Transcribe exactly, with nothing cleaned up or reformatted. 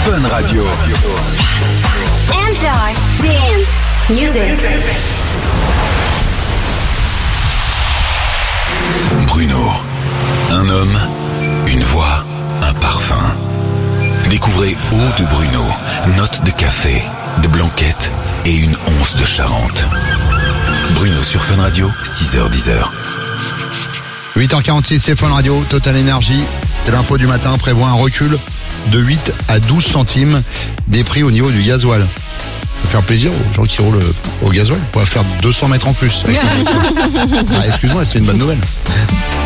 Fun Radio. Enjoy dance music. Bruno. Un homme, une voix, un parfum. Découvrez Eau de Bruno, notes de café, de blanquette et une once de Charente. Bruno sur Fun Radio, six heures dix. huit heures quarante-six, c'est Fun Radio, Total Energy. C'est l'info du matin, prévoit un recul de huit à douze centimes des prix au niveau du gasoil. Ça va faire plaisir aux gens qui roulent au gasoil. On va faire deux cents mètres en plus. Avec ah, excuse-moi, c'est une bonne nouvelle.